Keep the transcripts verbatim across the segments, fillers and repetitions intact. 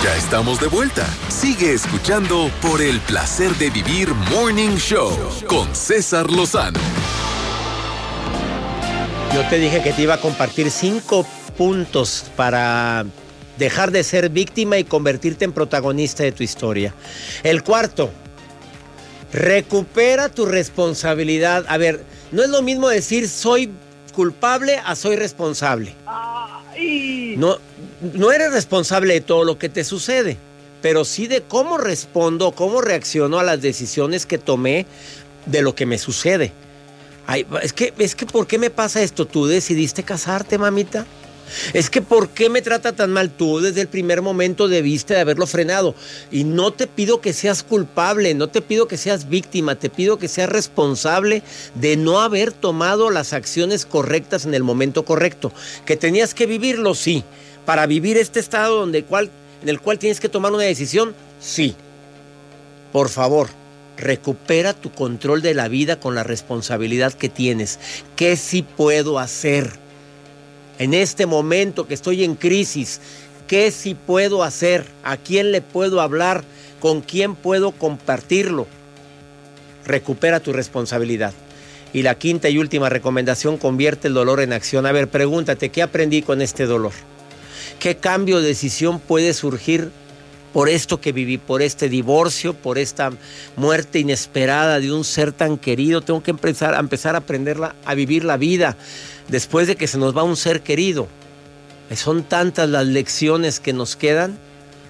Ya estamos de vuelta. Sigue escuchando Por el Placer de Vivir Morning Show con César Lozano. Yo te dije que te iba a compartir cinco puntos para dejar de ser víctima y convertirte en protagonista de tu historia. El cuarto, recupera tu responsabilidad. A ver, no es lo mismo decir soy culpable a soy responsable. Ay. No, no eres responsable de todo lo que te sucede, pero sí de cómo respondo, cómo reacciono a las decisiones que tomé de lo que me sucede. Ay, es que, es que, ¿por qué me pasa esto? ¿Tú decidiste casarte, mamita? Es que, ¿por qué me trata tan mal? Tú desde el primer momento debiste de haberlo frenado. Y no te pido que seas culpable, no te pido que seas víctima, te pido que seas responsable de no haber tomado las acciones correctas en el momento correcto. ¿Que tenías que vivirlo? Sí. ¿Para vivir este estado donde cual, en el cual tienes que tomar una decisión? Sí. Por favor, recupera tu control de la vida con la responsabilidad que tienes. ¿Qué sí puedo hacer? En este momento que estoy en crisis, ¿qué sí puedo hacer? ¿A quién le puedo hablar? ¿Con quién puedo compartirlo? Recupera tu responsabilidad. Y la quinta y última recomendación, convierte el dolor en acción. A ver, pregúntate, ¿qué aprendí con este dolor? ¿Qué cambio de decisión puede surgir por esto que viví, por este divorcio, por esta muerte inesperada de un ser tan querido? Tengo que empezar a, empezar a aprenderla, a vivir la vida después de que se nos va un ser querido. Son tantas las lecciones que nos quedan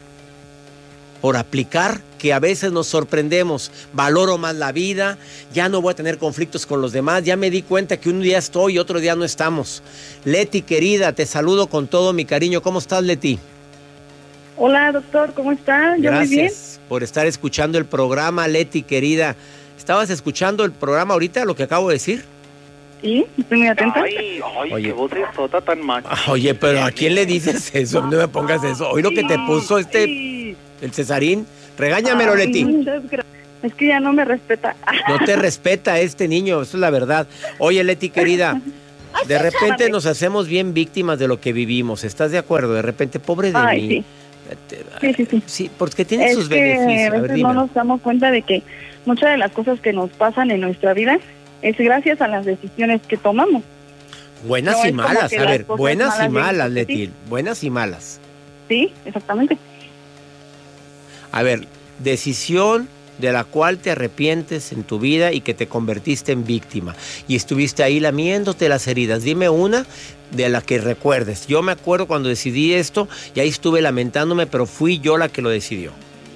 por aplicar que a veces nos sorprendemos. Valoro más la vida, ya no voy a tener conflictos con los demás, ya me di cuenta que un día estoy y otro día no estamos. Leti, querida, te saludo con todo mi cariño. ¿Cómo estás, Leti? Hola, doctor, ¿cómo está? Yo Gracias muy bien. por estar escuchando el programa, Leti, querida. ¿Estabas escuchando el programa ahorita, lo que acabo de decir? Sí, estoy muy atenta. Ay, ay, Oye. qué vocesota tan macha. Oye, pero ¿a quién le dices eso? No me pongas eso. Oí lo que te puso este, Ay. el Cesarín. Regáñamelo, Ay, Leti. muchas gracias. Es que ya no me respeta. No te respeta este niño, eso es la verdad. Oye, Leti, querida, de repente nos hacemos bien víctimas de lo que vivimos. ¿Estás de acuerdo? De repente, pobre de Ay, mí. sí. Sí, sí, sí. Sí, porque tiene Es sus que beneficios. a A veces ver, dime. no nos damos cuenta de que muchas de las cosas que nos pasan en nuestra vida es gracias a las decisiones que tomamos. Buenas no y es como malas, que a las ver, cosas buenas y malas malas, llegan, Leti, sí. buenas y malas. Sí, exactamente. A ver, decisión de la cual te arrepientes en tu vida y que te convertiste en víctima. Y estuviste ahí lamiéndote las heridas. Dime una de la que recuerdes. Yo me acuerdo cuando decidí esto y ahí estuve lamentándome, pero fui yo la que lo decidió.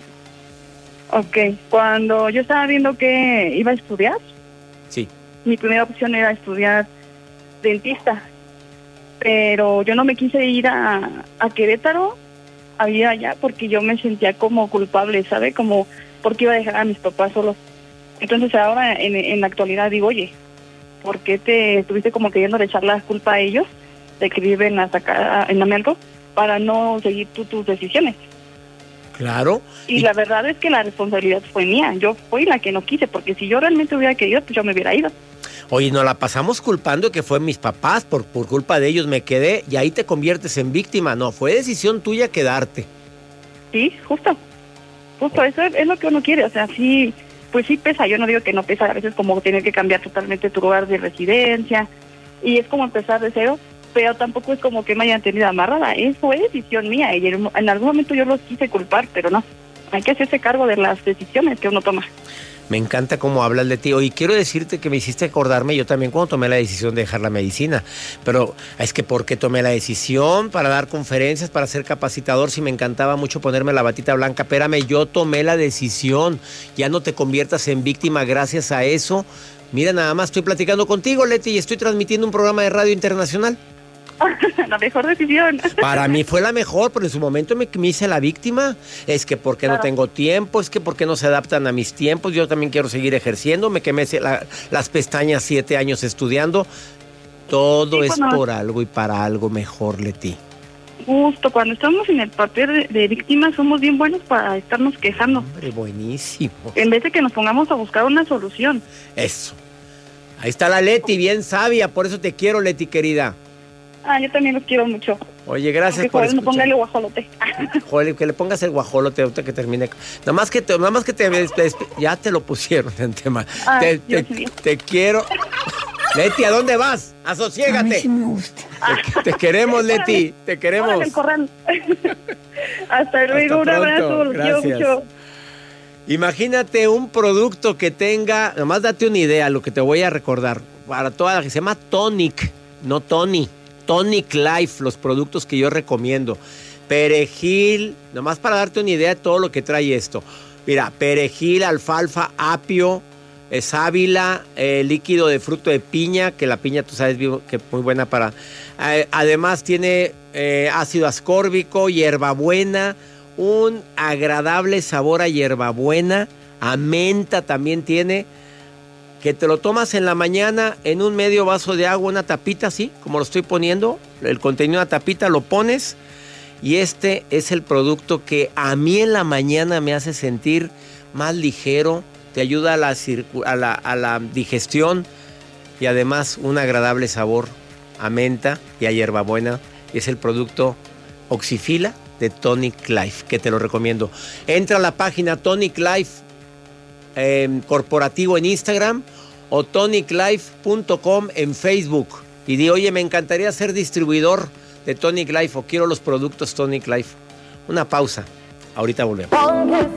Ok, cuando yo estaba viendo que iba a estudiar, Sí. mi primera opción era estudiar dentista, pero yo no me quise ir a, a Querétaro, a ir allá, porque yo me sentía como culpable, ¿sabe? Como porque iba a dejar a mis papás solos. Entonces ahora en, en la actualidad digo, oye, ¿por qué te estuviste como queriendo echar la culpa a ellos de que viven hasta acá en Amelco para no seguir tú tus decisiones? Claro. Y, y la verdad es que la responsabilidad fue mía, yo fui la que no quise, porque si yo realmente hubiera querido, pues yo me hubiera ido. Oye, nos la pasamos culpando que fue mis papás, por, por culpa de ellos me quedé y ahí te conviertes en víctima. No, fue decisión tuya quedarte. Sí, justo, justo, eso es, es lo que uno quiere, o sea, sí, pues sí pesa, yo no digo que no pesa, a veces como tener que cambiar totalmente tu lugar de residencia, y es como empezar de cero, pero tampoco es como que me hayan tenido amarrada, eso fue decisión mía, y en, en algún momento yo los quise culpar, pero no, hay que hacerse cargo de las decisiones que uno toma. Me encanta cómo hablas de ti. Y quiero decirte que me hiciste acordarme yo también cuando tomé la decisión de dejar la medicina. Pero es que ¿por qué tomé la decisión? Para dar conferencias, para ser capacitador. Si me encantaba mucho ponerme la batita blanca. Espérame, yo tomé la decisión. Ya no te conviertas en víctima gracias a eso. Mira, nada más estoy platicando contigo, Leti, y estoy transmitiendo un programa de radio internacional. La mejor decisión. Para mí fue la mejor, pero en su momento me, me hice la víctima. Es que porque claro. no tengo tiempo, es que porque no se adaptan a mis tiempos. Yo también quiero seguir ejerciendo. Me quemé la, las pestañas siete años estudiando. Todo sí, es cuando... por algo y para algo mejor, Leti. Justo, cuando estamos en el papel de, de víctimas somos bien buenos para estarnos quejando. Hombre, buenísimo. En vez de que nos pongamos a buscar una solución. Eso. Ahí está la Leti, bien sabia. Por eso te quiero, Leti, querida. Ah, yo también los quiero mucho. Oye, gracias Aunque por Joel no escuchar. ponga el guajolote. Joel, que le pongas el guajolote ahorita que termine. Nada más que te, nada más que te ya te lo pusieron en tema. Ah, te, Dios te, mío. te quiero. Leti, ¿a dónde vas? Asociégate. A mí sí me gusta. Te, te queremos, Leti. Te queremos. Órale, el corral. Hasta luego, un pronto. abrazo. Los quiero Gracias. mucho. Imagínate un producto que tenga, nomás date una idea, lo que te voy a recordar, para toda la que se llama Tonic, no Tony, Tonic Life, los productos que yo recomiendo. Perejil, nomás para darte una idea de todo lo que trae esto. Mira, perejil, alfalfa, apio, eh, sábila, eh, líquido de fruto de piña, que la piña tú sabes que es muy buena para... Eh, además tiene eh, ácido ascórbico, hierbabuena, un agradable sabor a hierbabuena, a menta también tiene, que te lo tomas en la mañana en un medio vaso de agua, una tapita así, como lo estoy poniendo, el contenido de una tapita, lo pones y este es el producto que a mí en la mañana me hace sentir más ligero, te ayuda a la, circu- a la, a la digestión y además un agradable sabor a menta y a hierbabuena. Es el producto Oxifila de Tonic Life, que te lo recomiendo. Entra a la página Tonic Life eh, corporativo en Instagram o tonic life punto com en Facebook y di, oye, me encantaría ser distribuidor de Tonic Life o quiero los productos Tonic Life. Una pausa, ahorita volvemos.